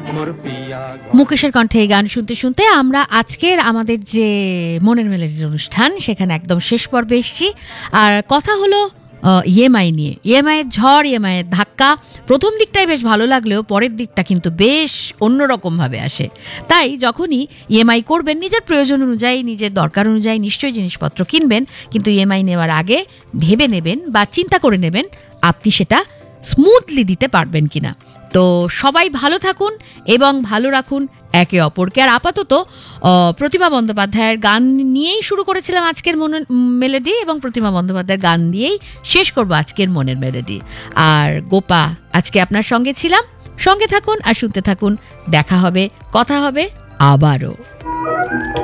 মুকেশের কণ্ঠে এই গান শুনতে শুনতে আমরা আজকের আমাদের যে মনের মেলেডির অনুষ্ঠান সেখানে একদম শেষ পর্বে এসেছি। আর কথা হলো ইএমআই নিয়ে। ইএমআইয়ের ঝড়, ইএমআইয়ের ধাক্কা। প্রথম দিকটাই বেশ ভালো লাগলেও পরের দিকটা কিন্তু বেশ অন্যরকমভাবে আসে। তাই যখনই ইএমআই করবেন নিজের প্রয়োজন অনুযায়ী, নিজের দরকার অনুযায়ী নিশ্চয়ই জিনিসপত্র কিনবেন, কিন্তু ইএমআই নেওয়ার আগে ভেবে নেবেন বা চিন্তা করে নেবেন আপনি সেটা স্মুথলি দিতে পারবেন কিনা। তো সবাই ভালো থাকুন এবং ভালো রাখুন একে অপরকে। আর আপাতত প্রতিমা বন্দ্যোপাধ্যায়ের গান নিয়েই শুরু করেছিলাম আজকের মনের মেলেডি, এবং প্রতিমা বন্দ্যোপাধ্যায়ের গান দিয়েই শেষ করব আজকের মনের মেলেডি। আর গোপা আজকে আপনার সঙ্গে ছিলাম। সঙ্গে থাকুন আর শুনতে থাকুন। দেখা হবে, কথা হবে আবারও।